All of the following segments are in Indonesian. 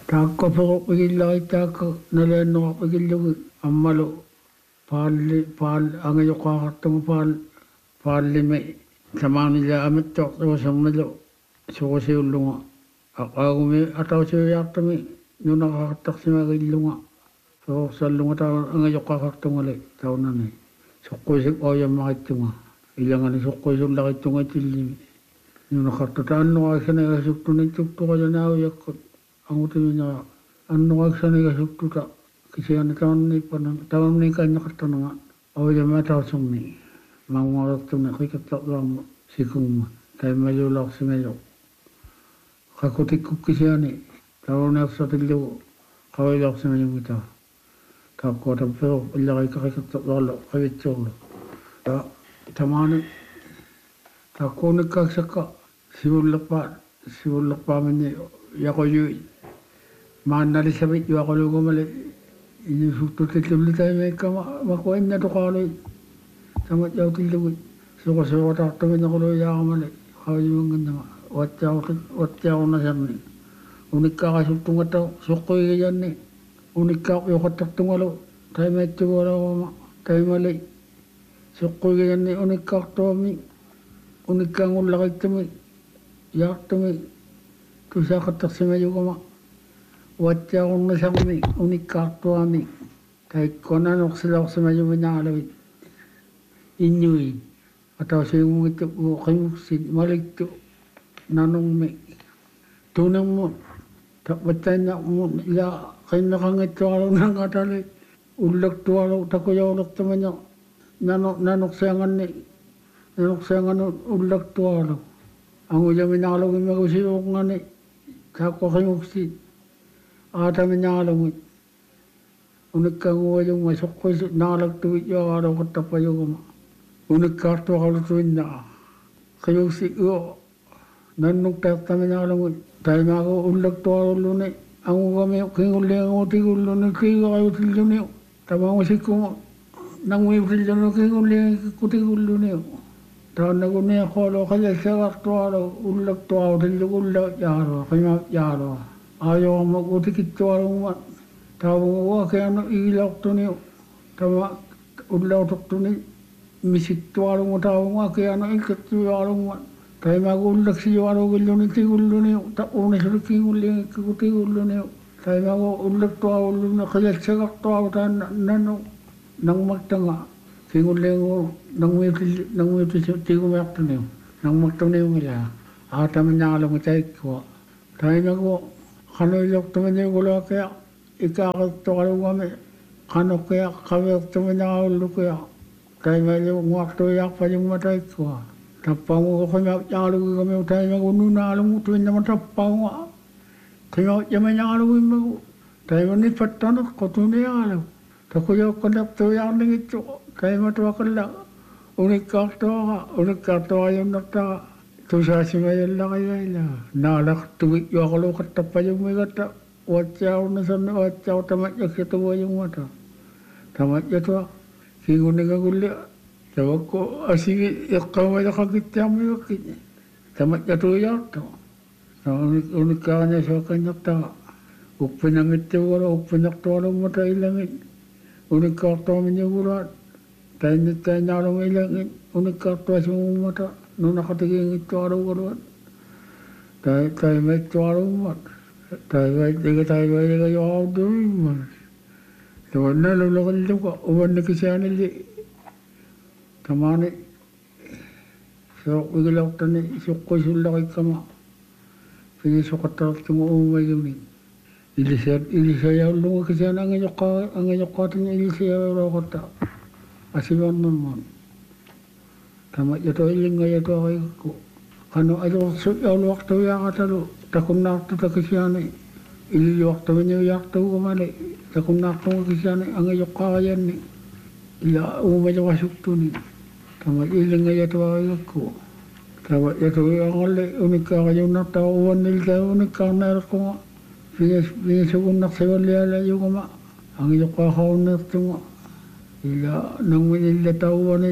taakko pigillai taakko nalenno pigillu ammalu paal angayoqaaqartugu paallimi samaanilla amittoqtuusermilu suusiullunga aqaagumi atausiuyaartumi nunaqaqartarsimagillunga soorsallunga taa angayoqaaqartungale taunani suqquisik oyammarittunga ilangani suqquisullaqittunga tillimi nunaqartuta annuqaaksanagasuktunittuktuqajanaauyakku angutimiña annuqaaksanagasuktuta kisiani taunni kannaqartananga oyama tausunni manguartuni qikattaqlaarmu sikungma taimaluularsimayo qakutikku kisiani tauniarsatillugu qawilaarsimayungita taakkuatampero illaqikaqikattaqlaarlu qavitsuurlu tamaani taakkuunikkaaksakka sivullerpaamini yaqoyui maannalisavit yuaqolugumale inusuttutillullitaimeekkama makuannatuqaalui tamat yautillugit suqasuqatartuminequluyaaqamale qauyuungannama wattiaqunasarni unikkaaqasuttungattau suqquigijanni unikkaaqyuqattartungalu taimaittugualaaqama taimali suqquigijanni unikkaartuami unikkaangullaqittumi yaartumi tusaaqattarsimayugama wattiaqunnisarmi unikkaartuami taikkonanorsilaorsimayuminaalavi innui atausiungungittu qimuksit maliktu nanungmi tunermu wattainnermu ila qinneqangittuarunangatali ullaktualu takuyaullertamanya nanorsianganu ullaktualu angujaminaalugimmagusiuqngani taakkoqimuksit aataminaalungit unikkanguajunga soqquisu naalaktuvit yuaqaaluqattapajuguma unikkaartuaqalutuinnaa qiyuksi uo nannuktaertaminaalungit taimaagu ullaktualulluni angugami kingullianguutigulluni kiigaqayutilluniu tamaangusikkumu nanguiutillunu kingulliangikkutiguluniu taannaguneeqoolu qajalsagartualu ullaktualutillugulla yaarua qimaat yaarua aayoorma utikittualungma taavunguakeanu igilaortuniu tama ullautortuni misittualungu taavunguakeanu ikkattualungma taimagu ullaksiyualugilluni tigulluniu taquunisulikkiingulliangikkutiguluniu taimagu ullaktualulluni qajalsagartualu taannanu nangmaktanga kingulliangu nangmiutitigumeartuniu nangmaktuniungila aataminaalungu taikkua taimagu qanuilortumiñuguluakea ikaaqertoqalugami qanuqqia qaviertumiñaqaullukia taimalu nguartuiarpajungma taikkua tappaungu qimautjaalugigameu taimagu nunaalungu tuinnama tappaunga qimautjamiñaqalugimmagu taimani pattaneqqutuniaalu takuyoqqanertuiarningittu taimatuaqalla unikkaartuaqayunnertaqa tusaasimayallaqayaila naalaqtuvit yuaqaluqattappajummigatta wattiaunasarni wattiautamatyakkituguajungmata tamatyatua kinguningagulli tavakku asigi eqqavayaqakittiarmigakkit tamatyatuiyaartu unikkaaqañasuaqannertaqa uppinangittiugala uppinertualummata ilangit unikkaartuamiñugulaat tainnittainaalunga ilangit unikkaartuasimummata nunaqatigiingittualugaluat taimaittualummat taivaiga yoqautuvimmat tavannalulaqilluqa uvannikisianilli tamaani sooqvigilaortani suqqisullaqikkama pigisuqattarartunga uumagimi ilisayaulluga kisian angayoqqaatiña ilisayauloqatta asivarnamman tamatyatua illingayatuaqaigakku qanu aluarsut yauluartuiaqatalu takunnaartuta kisiani ililluartumiñuiartugugamale takunnaartunga kisiani angayoqqaaqayanni ila uumaluqasuktuni tamat illingayatuaqaigakku tamatyatuiaqalle unikkaaqajunnartaqa uvannilta unikkaarnaereqqunga pinasugunnarsivallialayugama angayoqqaaqaunneertunga ila nangminillatauwani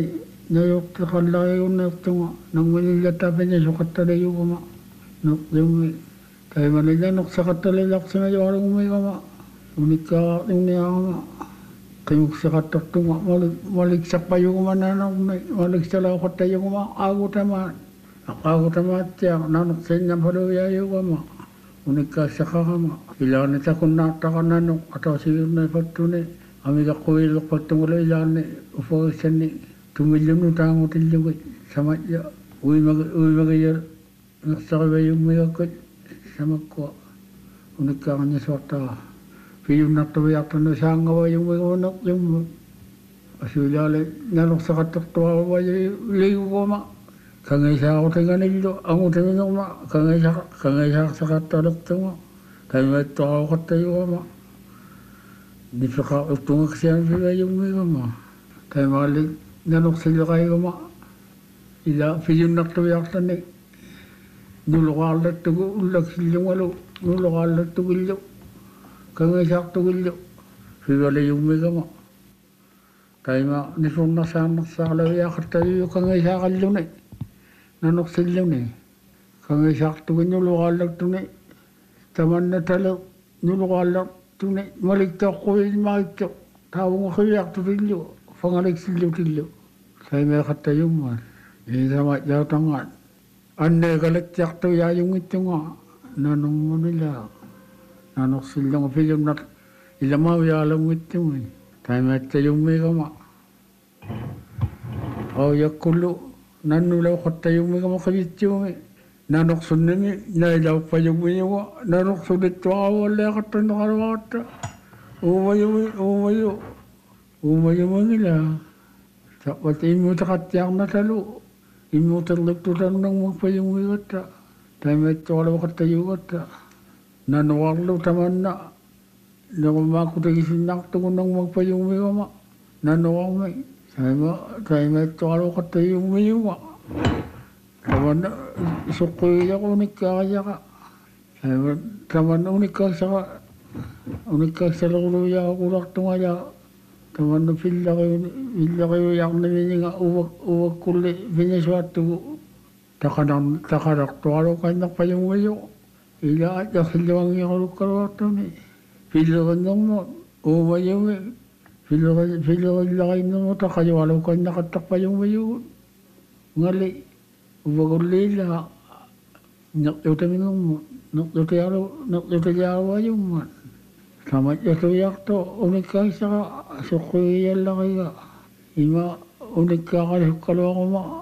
nayuqtiqallarigunneertunga nangminillatapiñasuqattalayugama nuqyummi Tai manila naksakatalilak sa nayawarang umigama. Unika tiniyama. Kayong sakatak tunga maligsak pa yung mananong maligsak lang kata yung mga agutaman. Agutaman tiya nanok sa inyang paluya yung ama. Unika sakakama. Ilan ita kung nataka nanok ataw siyo na ipatuni. Amiga kuilok patungula ilan ni upawisan ni tumilyong nutang utilyong sama niya. Uy magayar naksakaba yung mayagod. Sama ko, unika kanya suwata. Piyong natawiyak na sangawa yung mga anak yung asulali nanok sa kataktuwa yung ligo ko ma. Kangay sa ako tayo nilo, ang utang nyo ma. Kangay sa katalak to ma. Kaya may ito ako katayo ma. Di pa ka utungak siya sila yung mga ma. Kaya mali nanok sila kayo ma. Ila piyong natawiyak na ni. Nulukalat tugo ulag silyong alo, nulukalat tugilyo, kangayak tugilyo, sigala yung megama. Kaya nga, nisong nasanak sa kalawiyak tayo kangayak alyo na nanok silyo na kangayak tugilyo, nulukalat to na taman na talo, nulukalat to na maligtak ko yung maligtak, tawang kayak tugilyo, pangalik silyo tilyo. Kaya nga katayo man, yung sama yatangan. Ande galit yakto ya yung ito nga nanong mo nila nanok silang film na ilamaw ya alam ito mo tayo mata yung may kama o yakulo nanulaw kata yung may kama kabit yung nanok sunin nailaw pa yung may nanok sunit to wala kata nakalawata umayo mo nila pati mo takatyak na talo imutalak to lang ng magpayong wata. Tayo may tawala katayo wata. Nanuwarlo taman na. Nakumakutagisin nakto ko ng magpayong wama. Nanuwang may. Tayo may tawala katayo wama. Taman na sukoy ako unikaya ka. Taman na unikaya sa lakuloya ako laktungaya. Taman na pila kayo yak na nga uwag kuli piniswatu takarak tuwaro kanyak pa yung wayo ila at yasilawang yung karukaruato ni pila kanyang mo uwayo pila kanyang mo takayawalaw kanyak at pa yung wayo ngali uwag ulila nakyutaminong mo nakyutayarawa yung man sama yato yakto unikay sa sukuya lakaya ima unikay kalwa ko ma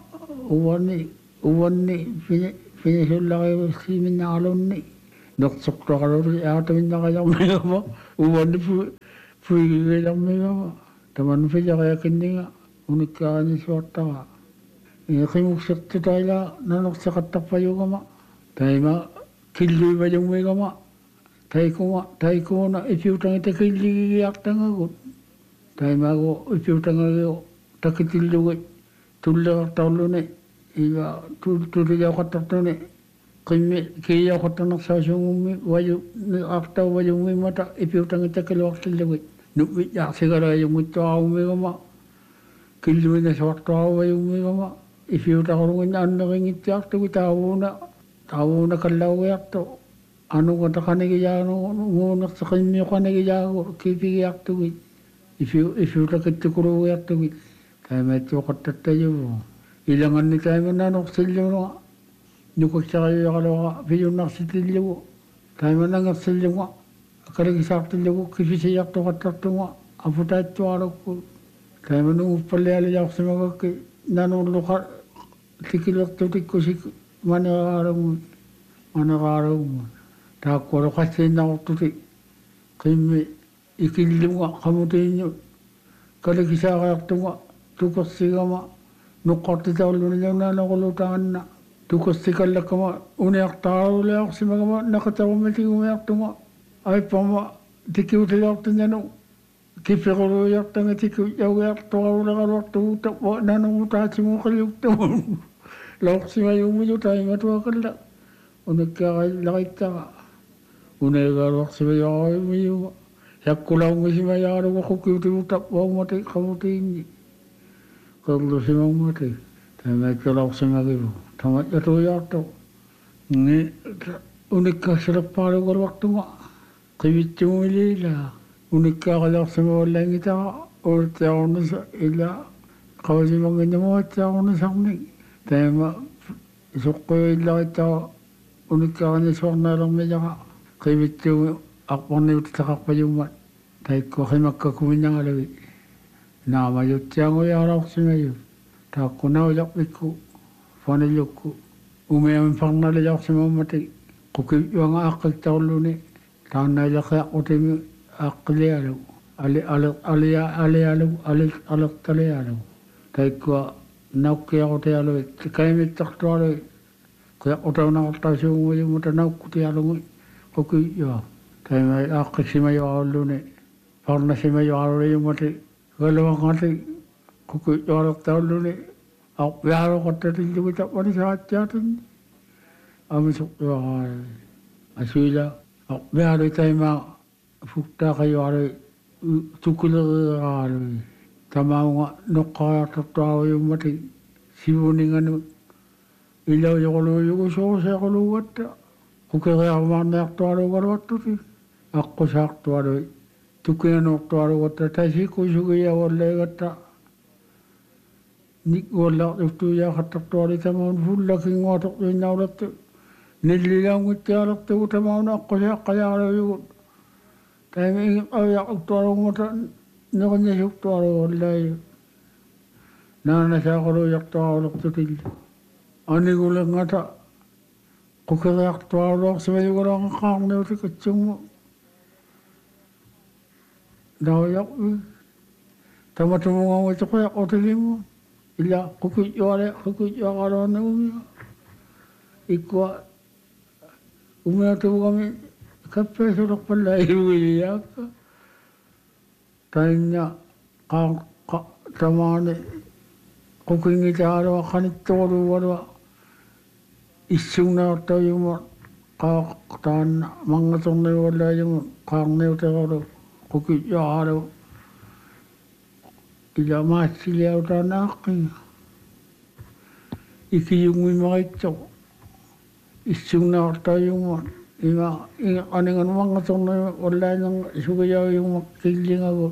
uwan ni pinasul lakaya simin na alon ni naksok to kalwa yato minakaya mga ma uwan ni puigay lang mga ma taman pila kaya kindi nga unikay ni suwata ka kimuksak to tayo na naksakat pa yung ma tayo ma kiloy ba yung mga ma tayo ko na ipiutang ita kiligiyak tangagot. Tayo mago ipiutang ako takitilugay. Tulak taulo na. Iba tuliyaw katakto na. Kaya ko tanak sa siyong wayo akta wayo may mata ipiutang ita kilawak tilugay. Nupit yak sigara yung ito ako may gama. Kiluwi na sa wakto ako wayo may gama. Ipiutang ko rin ang nakingit yak to tawo na kalawak to. Ano kata kanigya ngunak sa kanya kanigya kipiyak tuwid if you look at the kuro yak tuwid kaya may tukat tayo ilangan ni tayo nanok silyo nga nukot sa kayo kalawa piyo naksitilyo kaya manangat silyo nga akaligisak tilyo kipisiyak tukat tato nga aputa ito araw ko kaya manungup palialiyak sa mga nanong luka tikilak tutik ko si manakaraw mo Takoro kasi na ako tuti. Kaya ikilim nga kamutin nyo. Kaligisa kaya tunga. Tukas siya ma. Nukati tawalo niya na nakulutangan na. Tukas siya ka ma. Unayak taro lang si mga ma. Nakatawa mati umayak tunga. Ay pa ma. Tikiw tiyak to niya no. Kipikoro yak tanga tikiw. Yaw tawalo lang alwak tuta. Nanong utasi mo kaliyog tawalo. Lawak si mayong mo tayo matuwa ka lang. Unagkakilakit ka. Unagarwak si mayaro mo yakkulang si mayaro ako kiti utap wang mati kamuti ini kalau si mang mati tamat kalak si magibo tamat yato yato ni unikkakselle paalukorvattunga qivittumulila unikkaaqalarsumaallangita uurtiarunasa ila qavasimanginnamuatsiarunasarni taima soqquillarittaa unikkaarnisuarnaalermilaqa qivittumu arporniutitaqarpajummat taikko qimakkakuminnangalagi naamayutsianguyaararsimayu taakkunaularpikku fanillukku umiamin parnalijarsimammati qukiyuanga aqqittarluni taannailaqiaqqutimi aqqilialu alertalialu taikkua naukkiarutialu kaimittartualu qiaqqutaunaqartaasuunguyumuta naukkutialungi qukiyua taimai aaqqisimajuarulluni parnasimajuaruliyummati galuangati qukiyualertaulluni arpiaruqattatillugu saatjaatinni amisuktuaqaali asuila arpialu taima futtaaqajualu tukuleriqaalu tamaunga noqqaartartuaruyummati sivuninganu ilaujoquluyugu sooseequluugatta qukeriarumaarniartualuugaluattuti aqusaartualu tukinanuartualugatta tasikkusugiyavalleigatta nikkuallartuftuiyaaqattartuali tamaun fullakinguatortuinnaulattu nillilaungittialertugu tamaun aqusiaqqajaaruyugut taimi ingiqqaviaquktualungmata neqinnisuktualugallayu naanasaaqaluiartuarulertutillu anigulengata qukeriartuaruloorsimayugulaaqaqqaarniutikatsuŋmu nauyaqvi tamatumuŋaŋuituqiaqutilimmu ila qukiyuaqaluarniumia ikkua umiatuvugami kappeesulerpallailuiliaakka tainna tamaani qukingitaalua qanittuquluugalua issungnaartajuma taanna mangatorniugallaajuma qaarniuteqalu qukiyuaqalu ila maassiliautaana aqqinga ikiyungimaritsoq issungnaartajuma ima aningan mangatorniugallaajanga sugiyaujuma killingagut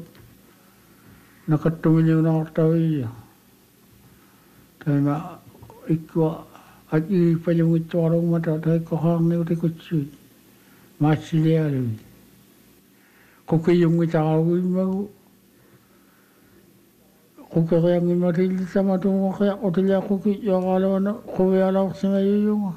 nakattumiliunaqartaviya taima ikkua atipajungittuarungmata taikko qaarniutikutsui maassilialui qukiyungitaqaluimmagu qukeriangimatilli tamatuungaqiaqqutilia qukiyuaqaluana quvialaorsimayuyunga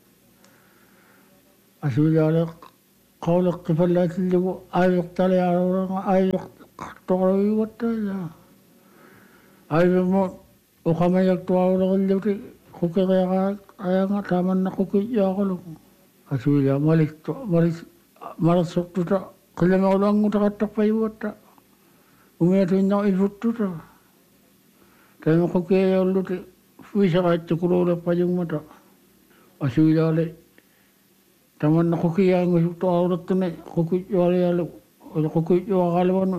asuilaale qauleqqipallatillugu aivertalialuuranga aivertoqaluyugattaila aivermo uqamajaktuarulerilluti qukeriaqaayanga taamanna qukiyuaqalugu asuila malersortuta qillamequluangutaqattarpayugatta umiatuinna ifuttuta taima qukiyajolluti fuisaqaittukuluulerpajungmata asuilaale tamanna qukiyaangusuktuarulettune qukiyualialu qukiyuaqaluanu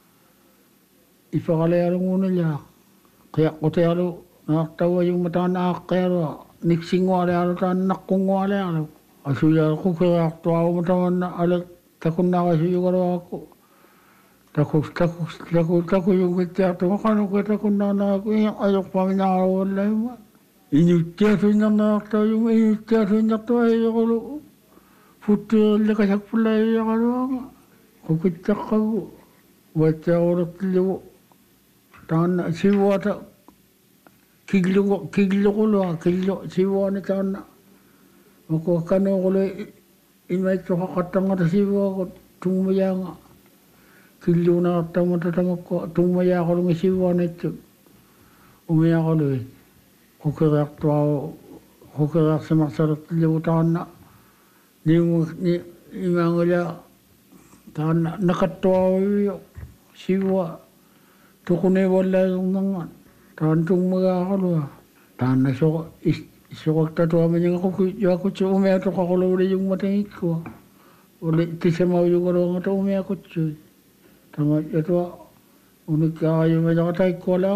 ipaqalialungunilaa qiaqqutialu naartauajungma taanna aaqqialua niksingualialu taanna naqqungualialu asuilaale qukeriartuaruma tamanna ale takunnaaqasuyugaluaqakku takuyungittiartuma qanuqe takunnaanaqaku ajoqpaminaqalugallaima iñuttiasuinnarnaartaujuma iñuttiasuinnartuaiyoqulu futtiqillikasakpullaiyaqaluanga qukittaqqagu uatsiaqulertillugu taanna sivuata killuqulua sivuani taanna makuakkanuuqulu imaitsoqaqqattangata sivuagut tungmayaanga killuunaqartamata tamakkua tungmayaaqulungi sivuanitsu umiaqului qukeriarsimarsalertillugu taanna nimaangila taanna nakattuaruyu sivua tuqunivallailernangan taan tungmagaaqalua taanna soqaktatuamiñanga qukiyuaqutsu umiatuqaquluuliyungmatangikkuwa uli tisamauyugaluangata umiakutsui tamayatua unikkaaqayumajaqa taikkualaa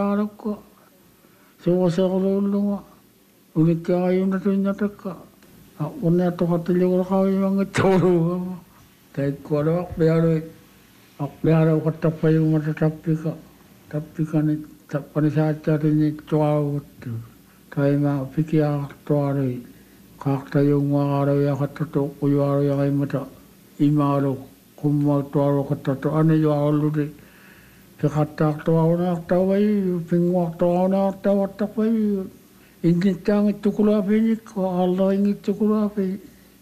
qorniutitakusimajaqalukka suuqasequluullunga unikkaaqayunatuinnatakka Ako na to katilig ko kami mga turo. Kahit ko ano, akbayaro ko tapay yung matatapi ka. Tapi ka ni sa atin ni tuwawat. Kaya mapiki aktuari. Kakta yung mga araw ya katato ko yung araw ya kay mata. Imaro kumatuaro katato. Ano yung araw di. Kata aktuaro na aktaway. Pingwa aktuaro na aktaway. Ingitang itukulapi ko, Allah ingit tukulapi.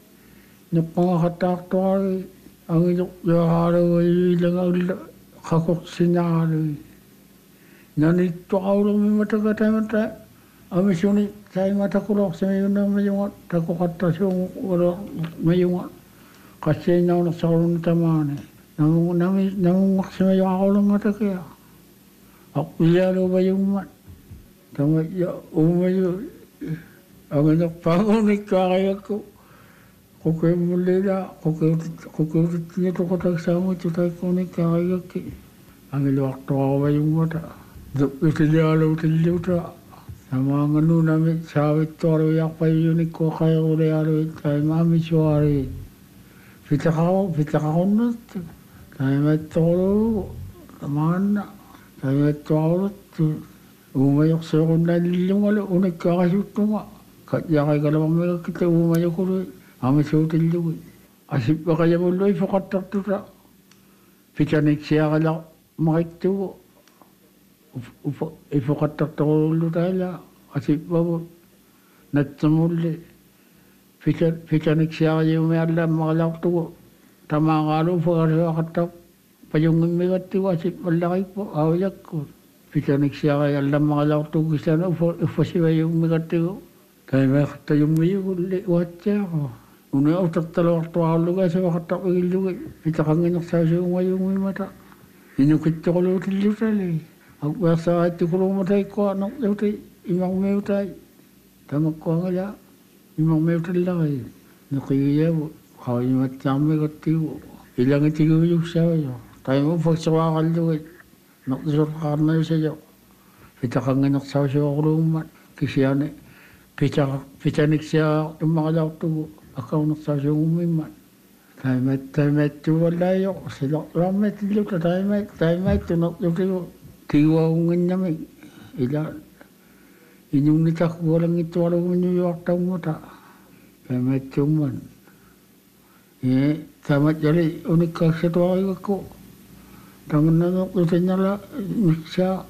Napangakataktuari, ang ilukharawi lang ang kakuksinari. Nanito kaulang may matagatay-matay. Amisyon tayo matakulok sa mayon na mayungat. Takukatas yung mayungat. Kasi na sa kulong tamani. Namungak sa mayong kaulang matakaya. Ako ilalo ba yung mat? Tama ya umayo ang anak pangunik kaya ko kaya muli na kaya nito ko tagsama ito tayo kunik kaya ki ang iluwak tawa yung mata ito niyalaw ta sa mga ano namin sawit toro yak pa yunik ko kaya ko niyalaw tayo mami suwari pita ka ko na tayo may toro tamaan na tayo may toro umayok sa kung nalilong wala, unay kakashoot ko nga. Kaya kay kalawang mga kita, umayok ko rin. Ami sutil doon. Asip ba kaya mo loy, fakatak to ta. Pichanik siya kala, makikito. Ifakatak to ko lo tayo. Asip ba mo, natsamuli. Pichanik siya kaya may alam, makalak to. Tama nga lo, fakatak. Payungin may katiwa, asip malaki po, awayak ko. Pichanik siya kaya alam mga lautugis na ufasiwa yung magatigo. Kaya may kata yung mayo ulit watya ko. Una utak talawak tuwalo ka sa wakatak ilugay. Pitakangin sa yung mayo may mata. Inukit ko lutil lutil eh. Ang basa ito ko lumatay ko anong lutil. Imang mayo tayo. Tamag ko nga ya. Imang mayo tayo lang eh. Nakiya mo. Kaya yung matami katigo. Ilang itigo yung sayo. Tayo mo pagsawakal luwit. Nakasur karna siya. Kita kang anak sa siya kulungan. Kasi yan eh. Pichanik siya yung mga lauto. Akaw naksa siya umiman. Tayo may tuwalayo. Sila ramay tilo ka. Tayo may tunok-tunok. Tiwawungan namin. Inyong nitak walang ito walang New York taong mata. Tayo may tuman. Tamat jali unik ka sa tuwag ako. Tangan na nakutin niya siya.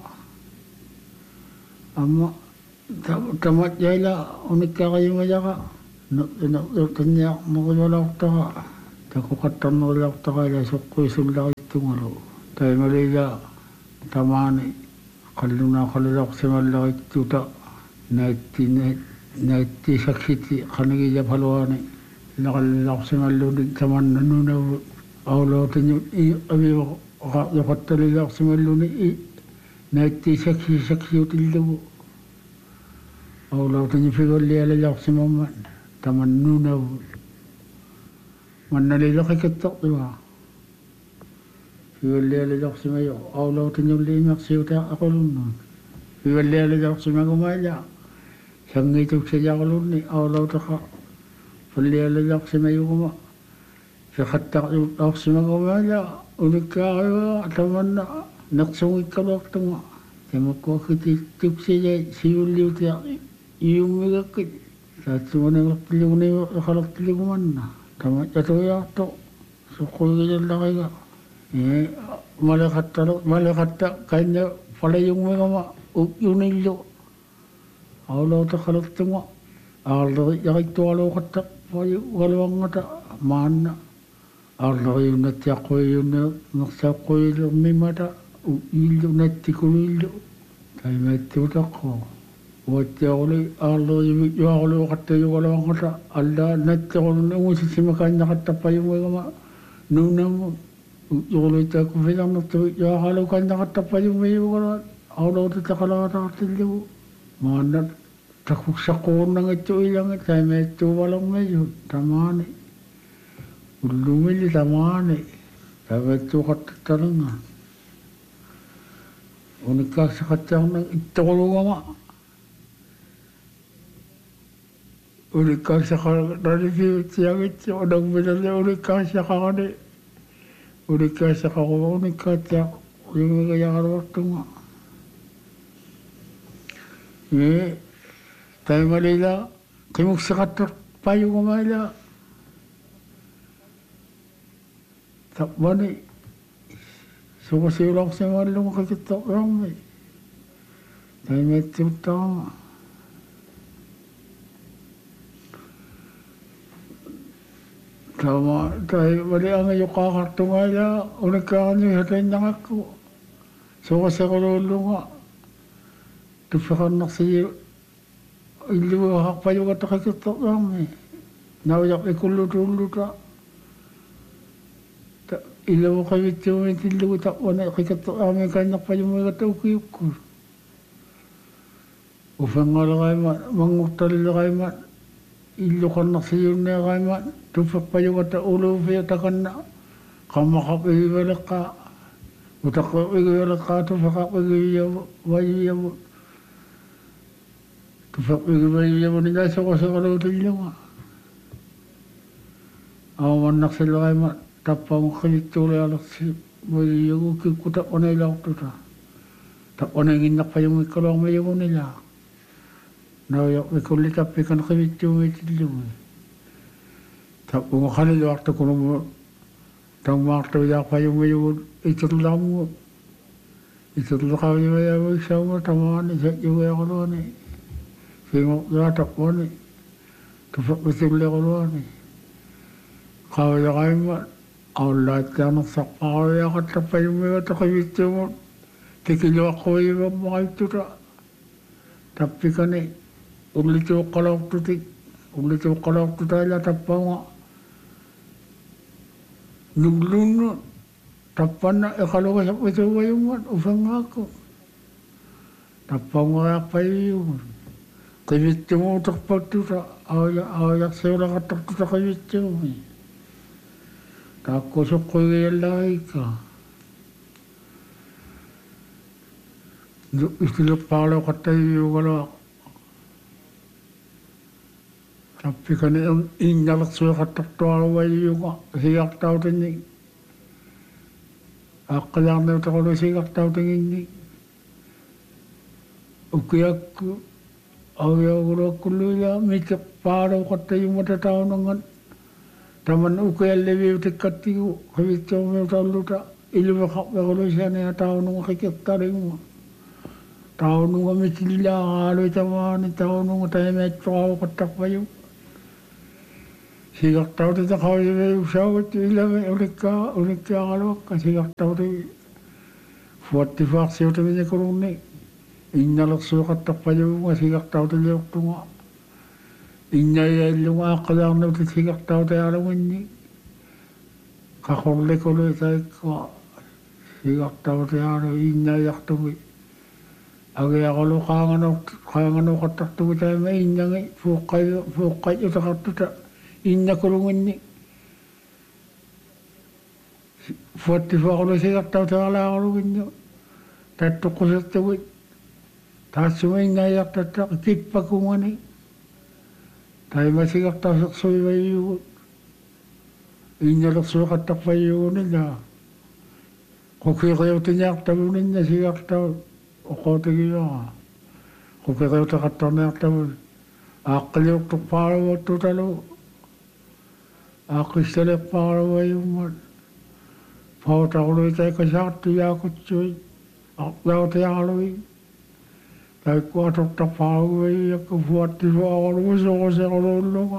Ama, tamat jayla, unik ka kayo nga ka. Nakutin niya, makulawak ta ka. Takukatan makulawak ta ka, lasok ko isulak itong alo. Tayo malila, tamani. Kalulak sa malaki tuta. Naiti saksiti, kanagija palwani. Nakalulak sa maludig taman nanunaw. Aulaw tinyo, abiyo. Nakatalilak sa maluni naiti saksi util aulaw tanyo figurlialilak sa maman taman nunaw manalilak ikatak diba figurlialilak sa mayo aulaw tanyo limak sa uta ako lunon figurlialilak sa magumaya sangitok sa jakalun ni aulaw taka figurlialilak sa mayo kuma sakatak ako sa magumaya unik ka kayo, ataman na, naksungit ka bakta nga. Tema ko kitik siya, siyuliw tiya, iyong megakit. Sa sumanang laktilig na yung nakalaktilig man na. Tama, ito yato. So, kuya dyan lang kayo. Malakat ta, kanya pala yung mga yung nilo. Awalaw ta kalakti nga. Awalaw, yakit tuwalaw katak, walawang nga ta, maan na. Allah yung natiako yung naksako yung may mata ilo natiko ilo tayo may tutak ko wati ako li Allah yung ako li wakata yung walawang kata Allah natiko yung usisimakan nakatapa yung mga nuna mo yung li tayo ko bilang natiko yung akalaw ka nakatapa yung may mga awalaw tatakalaw nakatilyo mga natakusako nang ito ilang tayo may ito walang medyo tamani lumili tamani, sabi ito katatangan. Unik ka sa katsang ng ito ko nga. unikasa ka dari siangit odang binalnya unikasa ka kani unikasa ka ko unikasa yung kaya waktu nga tayo malila kimuk sakatok payo kumala takbani suko silang sa mga lumakitok lang may tayo may tutang Tama, tayo mali ang iyo kakatungala, unagkaan niyo hatayin lang ako. So kasi ko lolo nga, tupakan na siya, iliwahak pa yung katakikitok lang eh. Nawayak ikulutulo ta. Ilaw kayo ito, may tiliw takwa na kikitok lang, kanyak pa yung mga taukiyok ko. Ufang nga lang kayo man, mangutali kayo man, ilukan na siya na kayo man. Tupak pa yung kata ulo pa takan na kamakapigilak ka utakapigilak ka tupakapigilak wayo tupakapigilak nila sa kalutin nyo awan nak sila kayo matapang kalituloy alak si wayo kikutak ko na ilang tuta tapon na nginak pa yung ikalawang mayo nila nawayak ikulit apikan kalituloy tilong Tapos kanil waktu kuno tang waktu ya pa yung mayo ito lang kami mayo sa mo tamaan sa yung ako ni simo ya takbo ni tupak betul ko ni kaya kayo ma lahat ka ng sakpa kaya katapa yung mayo takawit mo tikilo ako yung mga ito tapi ka ni ulit yung kalawak tutik ulit yung kalawak tutay tapa nga Nuglun tapan na kalau ka sa ito yung ufang ako. Tapang nga pa yun. Kayit mo takpag tuta. Ayak sa'yo nakatak tuta kayit mo. Takusok ko yung lahi ka. Istilok pala ka tayo yung wala. Tapi kan yung ingalak suya kataktuwa yung siyak tao tani. Akalang na ito ko siyak tao tani. Ukiyak ko. Ayaw ko kuluya. Mikip paraw kata yung matatao nangan. Taman ukiyal lewi utik ko. Kawit ko may taluta. Iliwakap na ko siya na tao nung kikiptaring mo. Tao nung kami sila. Kaloy tamaan. Tao nung tayo may tao katakpa yung. Siyak tau tu tak kau jadi usaha tu ilah unikah kalau siyak tau tu forty vaksin tu ni kurung ni innalak sukat tak payah bunga siyak tau tu lewat tu ngah innya lunga kalau nak tu siyak tau tu ada ni kakor lekolo tu kau siyak tau tu ada innya yak tu agak kalau kangen katak tu tu mai innya ni fukai tu tak tu tak Inna kurungan ni. 44 ko siya tao ala kurungan niyo. Tato ko sa tawid. Tasumay nayak tatak kitpa kungan ni. Tayo masigak tao sa soy bayo. Inna lakso katak bayo nila. Kukay kayo tinyak tao niya sigak tao. Oko tigiyo. Kukay kayo takataw na tao. Akaliw tuk paraw at tutalo. Aku selek parawa yung pauta ko tayo kasakti ako tsuy. Ako tayo aloy. Tayo ko atok ta parawa yung kafuati ko ako luso ko sa kalolo ka.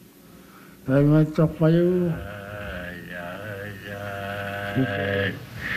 Tayo may tapayo.